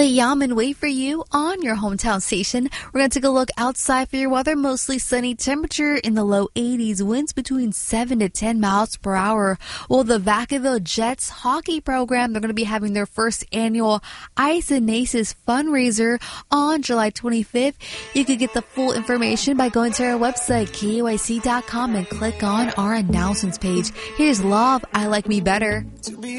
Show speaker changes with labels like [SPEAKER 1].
[SPEAKER 1] Yaman wait for you on your hometown station. We're going to take a look outside for your weather. Mostly sunny, temperature in the low 80s, winds between 7 to 10 miles per hour. Well, the Vacaville Jets hockey program, they're going to be having their first annual Ice and Aces fundraiser on July 25th. You can get the full information by going to our website, KUIC.com, and click on our announcements page. Here's Love, I Like Me Better.